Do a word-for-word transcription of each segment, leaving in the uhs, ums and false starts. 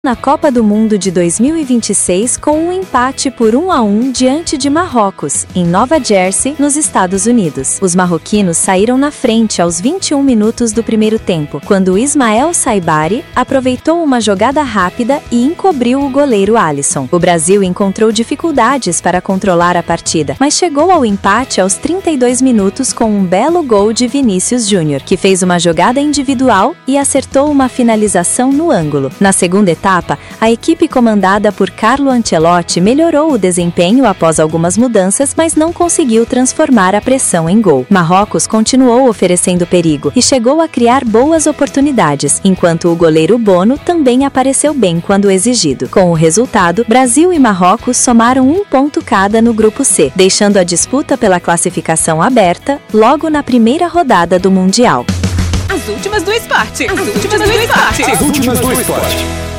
Na Copa do Mundo de dois mil e vinte e seis com um empate por um a um diante de Marrocos, em Nova Jersey, nos Estados Unidos. Os marroquinos saíram na frente aos vinte e um minutos do primeiro tempo, quando Ismael Saibari aproveitou uma jogada rápida e encobriu o goleiro Alisson. O Brasil encontrou dificuldades para controlar a partida, mas chegou ao empate aos trinta e dois minutos com um belo gol de Vinícius Júnior, que fez uma jogada individual e acertou uma finalização no ângulo. Na segunda etapa, a equipe comandada por Carlo Ancelotti melhorou o desempenho após algumas mudanças, mas não conseguiu transformar a pressão em gol. Marrocos continuou oferecendo perigo e chegou a criar boas oportunidades, enquanto o goleiro Bono também apareceu bem quando exigido. Com o resultado, Brasil e Marrocos somaram um ponto cada no grupo C, deixando a disputa pela classificação aberta logo na primeira rodada do Mundial. As últimas do esporte. As últimas do esporte. As últimas do esporte.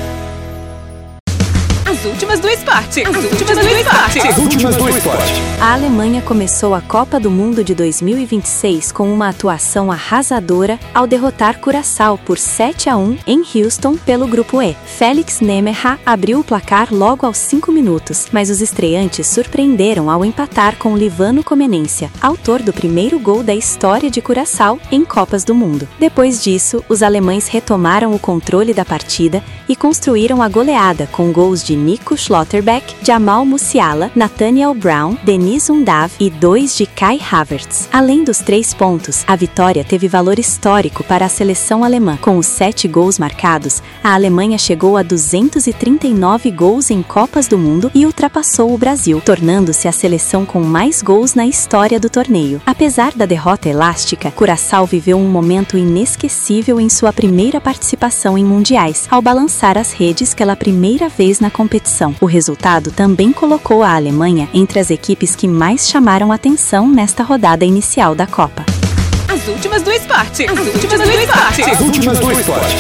As últimas do esporte. As últimas do esporte. As últimas do esporte. A Alemanha começou a Copa do Mundo de dois mil e vinte e seis com uma atuação arrasadora ao derrotar Curaçao por sete a um em Houston pelo Grupo E. Félix Nemerha abriu o placar logo aos cinco minutos, mas os estreantes surpreenderam ao empatar com Livano Comenência, autor do primeiro gol da história de Curaçao em Copas do Mundo. Depois disso, os alemães retomaram o controle da partida e construíram a goleada com gols de Nico Schlotterbeck, Jamal Musiala, Nathaniel Brown, Denis Undav e dois de Kai Havertz. Além dos três pontos, a vitória teve valor histórico para a seleção alemã. Com os sete gols marcados, a Alemanha chegou a duzentos e trinta e nove gols em Copas do Mundo e ultrapassou o Brasil, tornando-se a seleção com mais gols na história do torneio. Apesar da derrota elástica, Curaçao viveu um momento inesquecível em sua primeira participação em mundiais, ao balançar as redes pela primeira vez na competição. O resultado também colocou a Alemanha entre as equipes que mais chamaram atenção nesta rodada inicial da Copa. As últimas do esporte. As últimas do esporte. As últimas do esporte.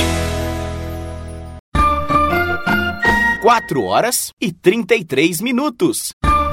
quatro horas e trinta e três minutos.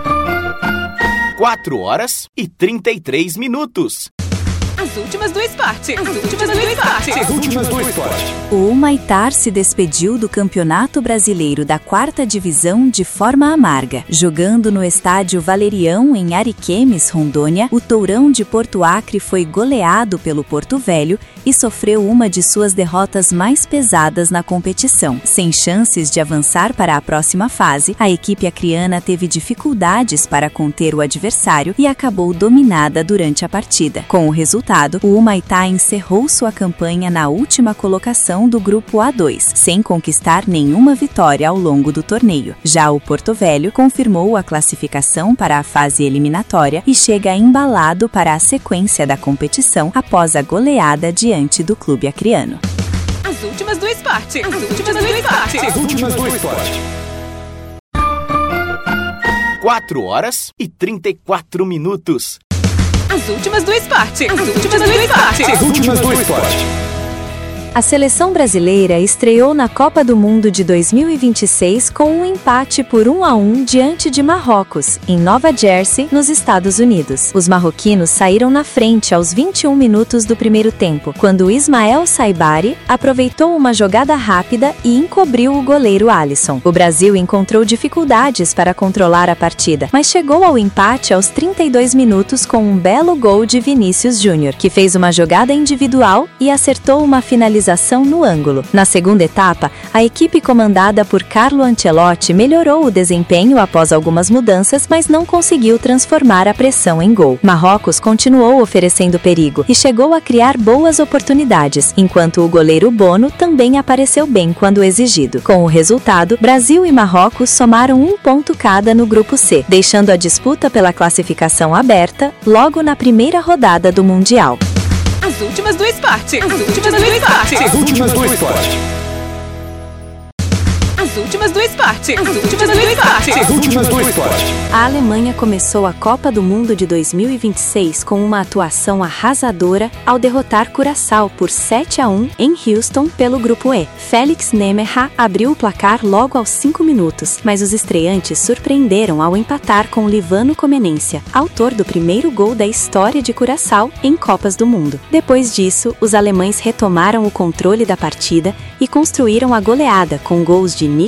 quatro horas e trinta e três minutos. As últimas do esporte. As últimas do esporte. As últimas do esporte. O Humaitá se despediu do Campeonato Brasileiro da quarta Divisão de forma amarga. Jogando no estádio Valerião, em Ariquemes, Rondônia, o Tourão de Porto Acre foi goleado pelo Porto Velho e sofreu uma de suas derrotas mais pesadas na competição. Sem chances de avançar para a próxima fase, a equipe acriana teve dificuldades para conter o adversário e acabou dominada durante a partida. Com o resultado, o Humaitá encerrou sua campanha na última colocação do Grupo A dois, sem conquistar nenhuma vitória ao longo do torneio. Já o Porto Velho confirmou a classificação para a fase eliminatória e chega embalado para a sequência da competição após a goleada diante do clube acriano. As últimas do esporte. As últimas do esporte. As últimas do esporte. quatro horas e trinta e quatro minutos. As últimas do esporte. As últimas do esporte. As últimas do esporte. A seleção brasileira estreou na Copa do Mundo de dois mil e vinte e seis com um empate por um a um diante de Marrocos, em Nova Jersey, nos Estados Unidos. Os marroquinos saíram na frente aos vinte e um minutos do primeiro tempo, quando Ismael Saibari aproveitou uma jogada rápida e encobriu o goleiro Alisson. O Brasil encontrou dificuldades para controlar a partida, mas chegou ao empate aos trinta e dois minutos com um belo gol de Vinícius Júnior, que fez uma jogada individual e acertou uma finalização no ângulo. Na segunda etapa, a equipe comandada por Carlo Ancelotti melhorou o desempenho após algumas mudanças, mas não conseguiu transformar a pressão em gol. Marrocos continuou oferecendo perigo e chegou a criar boas oportunidades, enquanto o goleiro Bono também apareceu bem quando exigido. Com o resultado, Brasil e Marrocos somaram um ponto cada no grupo C, deixando a disputa pela classificação aberta logo na primeira rodada do Mundial. As últimas do esporte. As últimas do esporte. As últimas do esporte. As últimas do esporte. As últimas do esporte. As últimas do esporte. A Alemanha começou a Copa do Mundo de dois mil e vinte e seis com uma atuação arrasadora ao derrotar Curaçao por sete a um em Houston pelo Grupo E. Felix Nemerha abriu o placar logo aos cinco minutos, mas os estreantes surpreenderam ao empatar com Livano Comenência, autor do primeiro gol da história de Curaçao em Copas do Mundo. Depois disso, os alemães retomaram o controle da partida e construíram a goleada com gols de Nick